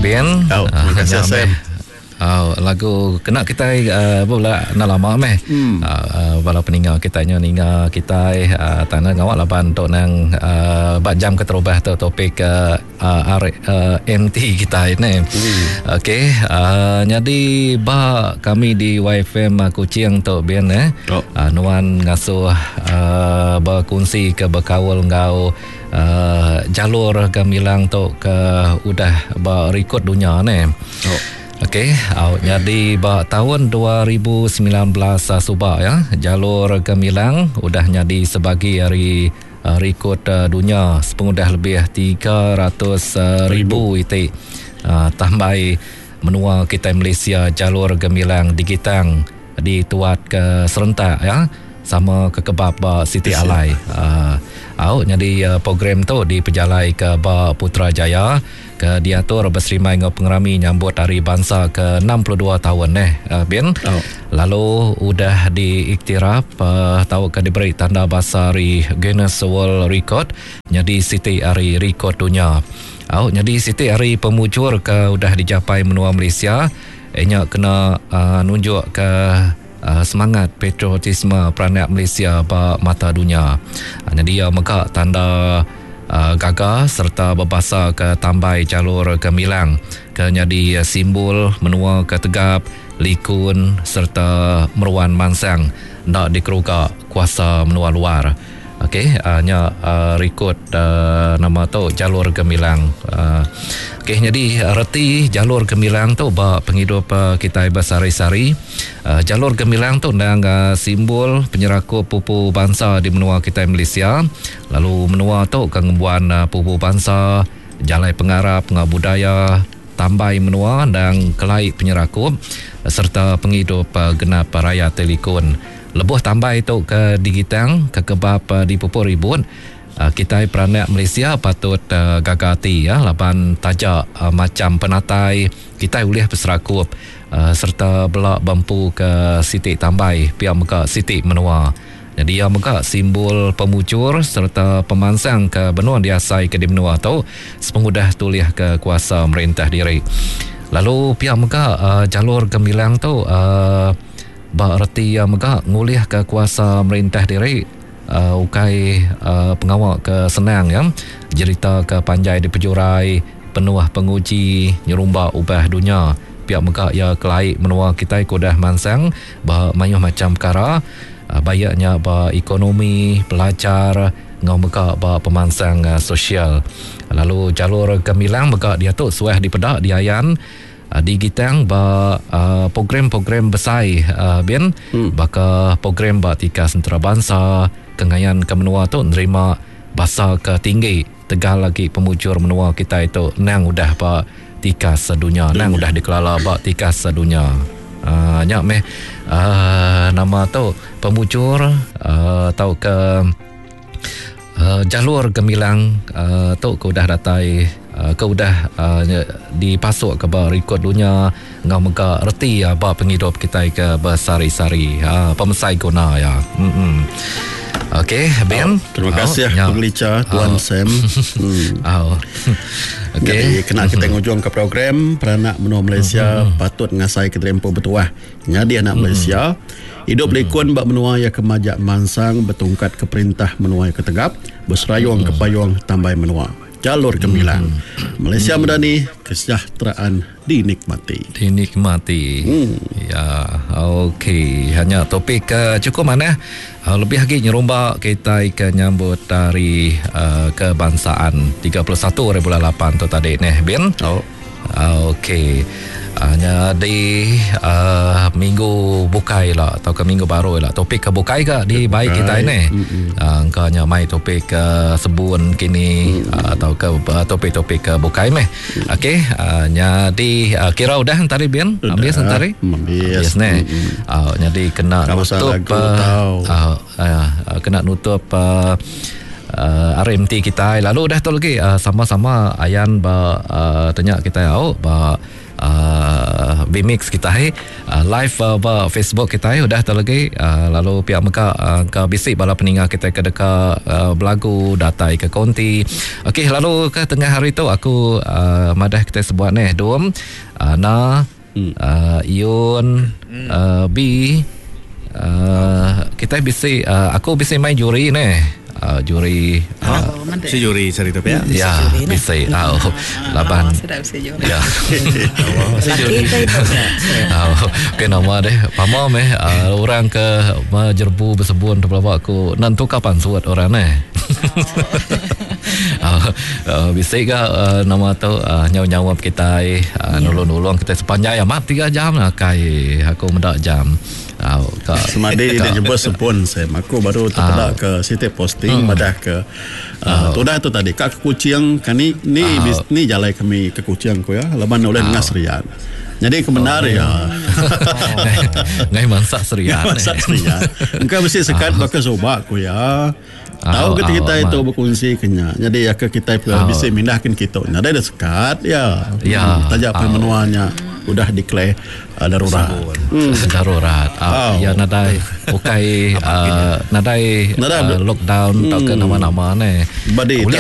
Ben. Terima kasih Sam. Lagu kena kita pula nak lama meh. Bala peninggal kitanya ninga kita tanah ngawak laban tok nang jam keterubah tu topik MT kita ini. Okey, jadi kami di YFM Kuching tok Ben nuan ngasuh berkongsi ke berkawal ngau jalur gamilang tok ke udah berikut dunia ni. Okey, jadi tahun 2019 subak ya, jalur gemilang udah jadi sebagai hari rekod dunia sepengudah lebih 300,000 itu tambah menua kita Malaysia jalur gemilang digitang dituat ke serentak ya sama ke kebab Siti Alai. Jadi program tu diperjalai ke Putrajaya ke diatur berserimai dengan pengerami nyambut Hari Bangsa ke 62 tahun Ben. Lalu udah diiktiraf tahu ke diberi tanda basari Guinness World Record jadi Siti Hari Rekod Dunia. Jadi Siti Hari pemujur ke udah dicapai menua Malaysia. Nya kena nunjuk ke semangat patriotisme peranak Malaysia mata dunia. Jadi megak tanda gagah serta berbahasa ke tambai jalur gemilang ke jadi simbol menua ke tegap likun serta meruan mansang nak dikeruka kuasa menua luar. Okey, nya rekod nama tu jalur gemilang. Okey, jadi reti jalur gemilang tu penghidup kita bersari-sari. Jalur gemilang tu nang simbol penyerakup pupu bangsa di menua kita Malaysia. Lalu menua tu kangguan pupu bangsa, jalai pengarap, budaya, tambai menua dan kelai penyerakup serta penghidup genap raya telikun. Lebuh tambah itu ke digitang ke kebab di pupur ribut. Kita peranak Malaysia patut gagati ya laban tajak macam penatai kita boleh perserakup serta belak bampu ke sitik tambai pihak muka sitik menua. Jadi ia muka simbol pemujur serta pemansang ke benua diasai ke di menua tu sepengudah tulis ke kuasa merintah diri. Lalu pihak muka jalur gemilang tu berarti mereka ngulih ke kuasa merintah diri ukai pengawal ke senang ya cerita ke panjai di pejurai penuh penguji nyerumba ubah dunia pihak mereka ya kelai menua kita kudah mansang banyak macam perkara bayaknya ekonomi pelajar ngau mereka pemansang sosial. Lalu jalur gemilang mereka dia tu suah di pedak di ayan di gitang program-program besar Ben baka program tika sentera bangsa kengayan ke menua tu nerima bahasa ke tinggi tegal lagi pemujur menua kita itu nang udah tika sedunia nang udah dikelala tika sedunia. Nyak meh nama tu pemujur tahu ke jalur gemilang tu ke udah datai ke udah dipasuk ke rekod dunia ngau mega reti penghidup kita ke bersari-sari pemesai guna ya. Okey Ben, terima kasih penglica Tuan Sam. Okey, kena kita ngujung ke program peranak menua Malaysia patut ngasai ke tempo bertuah. Jadi anak Malaysia hidup lekun bak menua ya kemajak mansang bertungkat ke perintah menua ya ketegap berserayung ke payung tambai menua. Jalur gemilang Malaysia Madani, kesejahteraan dinikmati. Ya, okey. Hanya topik cukup mana lebih lagi nyerumba kita ikan nyambut dari kebangsaan 31/8 tu tadi Ben. Okey. Hanya di minggu bukai lah atau ke minggu baru lah topik ke bukai ke di baik kita ini engkaunya mai topik ke sebun kini atau ke topik-topik ke bukai meh. Okey, jadi kira udah tadi Ben habis tadi habis ni. Jadi kena nutup kena nutup RMT kita lalu dah tu lagi sama-sama ayan tanya kita Vmix kita live Facebook kita udah terlagi lalu pihak mereka ke bisik bala peningat kita ke dekat belagu datai ke konti. Okey, lalu ke tengah hari tu aku madah kita sebuah Dom Ion B kita bisik aku bisik main juri juri si juri cerita ya bisa laban ya si juri okay, nama deh pamam orang ke jerbu bersebun tu pelawak aku nanti kapan suat orang bisa ke nama tu nyawa-nyawa kita nolong-nolong kita sepanjang amat 3 jam lah kai aku mendak jam semadi dia jemput sepun saya aku baru terpedak ke site posting madah ke tu dah tu tadi kak kucing kan ni jalai kami ke kucing ko ya laban oleh ngasrian jadi kebenar ya ngai mansak serian engkau mesti sekat bakal coba aku ya tahu kita itu berkongsi kenya jadi ya ke kita bisa mindahkan kita ada sekat ya tajak pemenuhannya udah declare darurat darurat ya nadai ukai nadai lockdown tak ke nama-nama